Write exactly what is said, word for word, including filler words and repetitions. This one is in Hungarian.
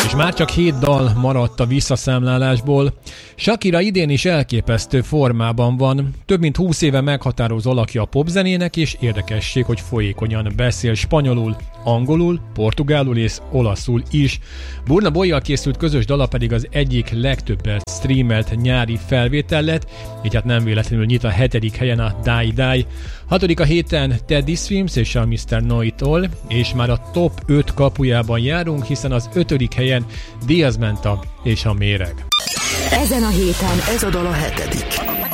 és már csak hét dal maradt a visszaszámlálásból. Shakira idén is elképesztő formában van, több mint húsz éve meghatározó alakja a popzenének, és érdekesség, hogy folyékonyan beszél spanyolul, angolul, portugálul és olaszul is. Burna Boyjal készült közös dala pedig az egyik legtöbbet streamelt nyári felvétel lett, így hát nem véletlenül nyit a hetedik helyen a Die Die. Hatodik a héten Teddy Swims és a miszter Know-It-All, és már a top öt kapujában járunk, hiszen az ötödik helyen Diaz Menta és a Méreg. Ezen a héten ez a dal a hetedik.